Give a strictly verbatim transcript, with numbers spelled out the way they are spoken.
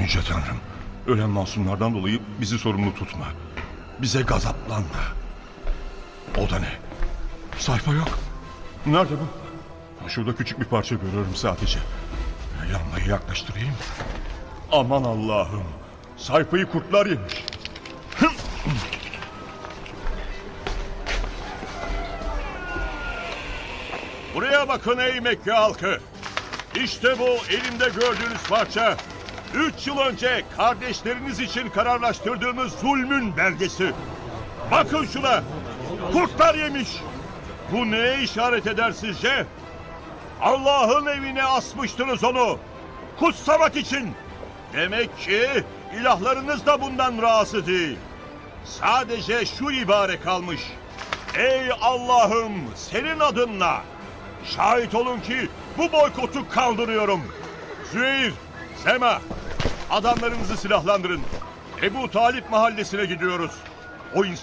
Yüce Tanrım, ölen masumlardan dolayı bizi sorumlu tutma. Bize gazaplanma. O da ne? Sayfa yok. Nerede bu? Şurada küçük bir parça görüyorum sadece. Yanmayı yaklaştırayım. Aman Allah'ım. Sayfayı kurtlar yemiş. Buraya bakın ey Mekke halkı. İşte bu elimde gördüğünüz parça. Üç yıl önce kardeşleriniz için kararlaştırdığımız zulmün belgesi. Bakın şuna. Kurtlar yemiş. Bu neye işaret eder sizce? Allah'ın evine asmıştınız onu. Kutsamak için. Demek ki ilahlarınız da bundan rahatsız değil. Sadece şu ibare kalmış. Ey Allah'ım, senin adınla. Şahit olun ki bu boykotu kaldırıyorum. Züheyr, Sema, adamlarınızı silahlandırın. Ebu Talip mahallesine gidiyoruz. O insan